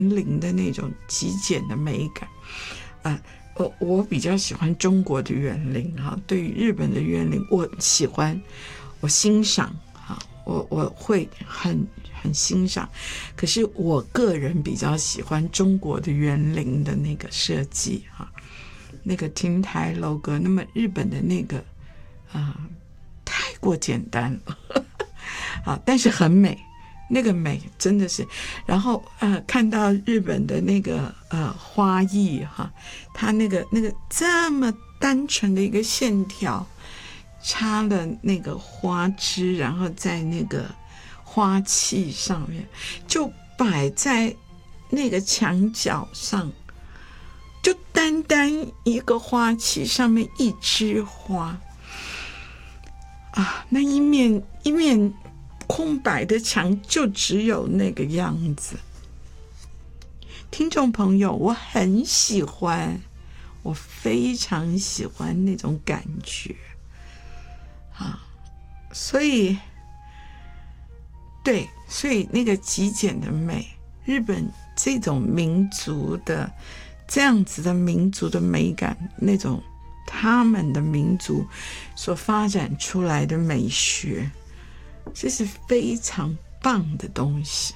龄的那种极简的美感。我比较喜欢中国的园林哈，对于日本的园林，我喜欢，我欣赏哈，我会很欣赏。可是我个人比较喜欢中国的园林的那个设计哈，那个亭台楼阁。那么日本的那个太过简单了好，但是很美。那个美真的是，然后看到日本的那个花艺哈，它那个这么单纯的一个线条，插了那个花枝，然后在那个花器上面就摆在那个墙角上，就单单一个花器上面一枝花啊，那一面空白的墙就只有那个样子。听众朋友，我很喜欢，我非常喜欢那种感觉所以那个极简的美，日本这种民族的这样子的民族的美感，那种他们的民族所发展出来的美学，这是非常棒的东西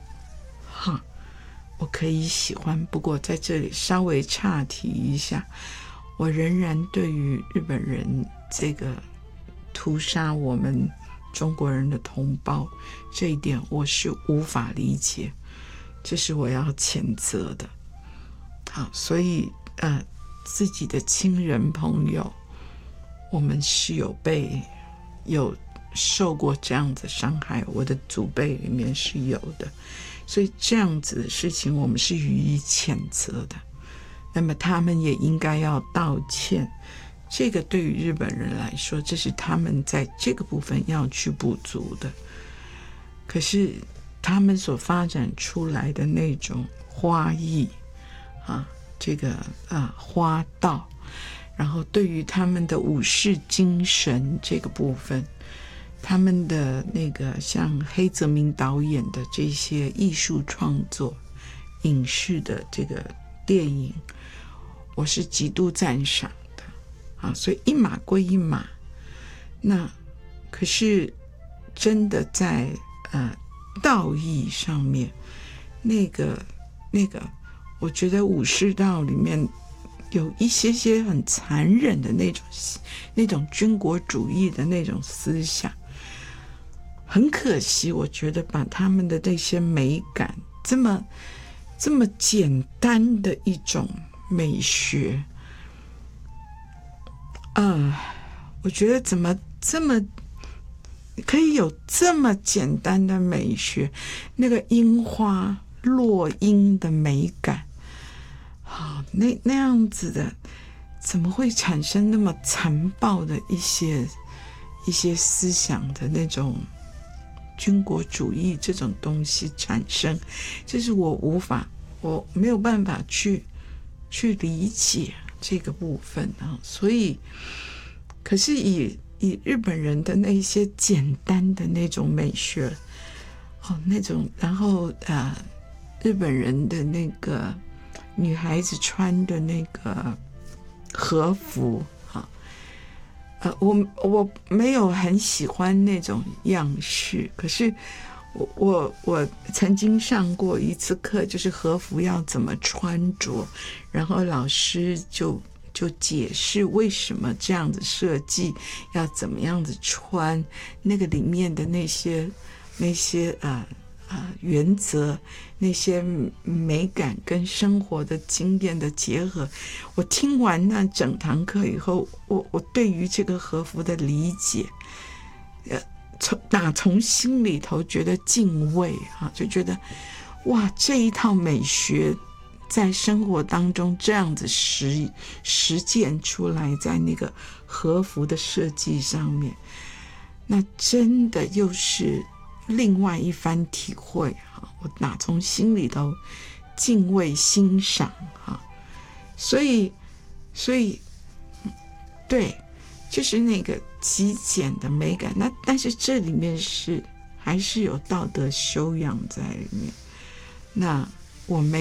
我可以喜欢。不过在这里稍微岔题一下，我仍然对于日本人这个屠杀我们中国人的同胞这一点我是无法理解，这是我要谴责的。好，所以自己的亲人朋友，我们是有受过这样子伤害，我的祖辈里面是有的，所以这样子的事情我们是予以谴责的。那么他们也应该要道歉，这个对于日本人来说，这是他们在这个部分要去补足的。可是他们所发展出来的那种花艺这个花道，然后对于他们的武士精神这个部分，他们的那个像黑泽明导演的这些艺术创作，影视的这个电影，我是极度赞赏的所以一码归一码。那可是真的在道义上面，那个我觉得武士道里面有一些很残忍的那种军国主义的那种思想，很可惜，我觉得把他们的这些美感，这么简单的一种美学，我觉得怎么这么可以有这么简单的美学，那个樱花落樱的美感那样子的，怎么会产生那么残暴的一些思想的那种军国主义这种东西产生，这是我没有办法去理解这个部分所以可是以日本人的那些简单的那种美学那种，然后日本人的那个女孩子穿的那个和服我没有很喜欢那种样式，可是我曾经上过一次课，就是和服要怎么穿着，然后老师就解释为什么这样子设计，要怎么样子穿，那个里面的那些原则，那些美感跟生活的经验的结合，我听完那整堂课以后，我对于这个和服的理解，从心里头觉得敬畏就觉得哇，这一套美学在生活当中这样子实践出来，在那个和服的设计上面，那真的又是另外一番体会我打从心里头敬畏欣赏所以对，就是那个极简的美感，但是这里面还是有道德修养在里面。那我没